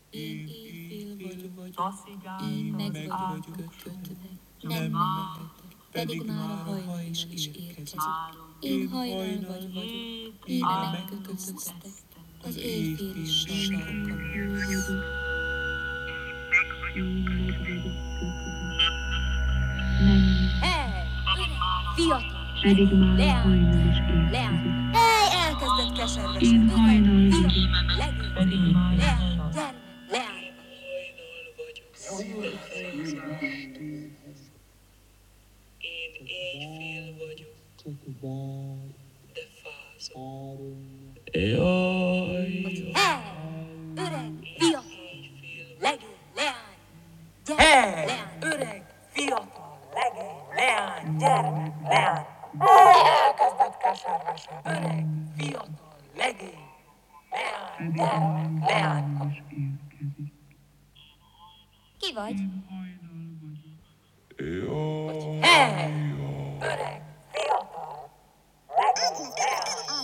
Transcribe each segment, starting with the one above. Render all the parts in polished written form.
Én éjfél vagyok, én meg vagyok kötve, nem mehetek, pedig már a hajnal is érkezik. Én hajnal vagyok, éve megkötöztek, az éjfél is sarkam. Hey, fiatal, leány, hey, elkezdett keservesen, fiatal, leány, gyere, leány. Én éjfél vagyok, de fázom. Jaj, Hey, öreg, fiatal, leány, gyere, leány. öreg, fiatal, legény, leány, gyere, leány. Elkezdett keservesen. Öreg, fiatal, legény, leány, gyere, leány. Ki vagy? Hey, öreg, fiatal, legény, leány.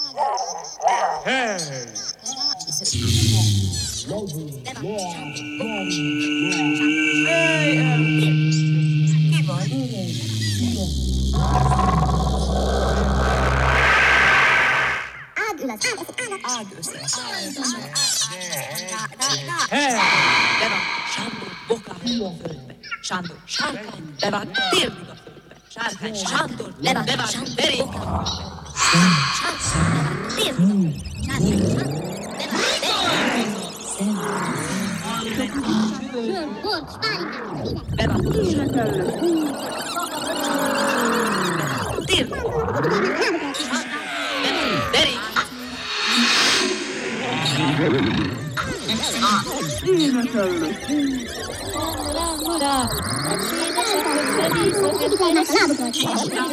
Ki vagy? Ág össze, Bevág Sándor bokára a földbe. Sándor sárkány, bevág térdig a földbe. Sárkány Sándor, bevág derék a Hurrá!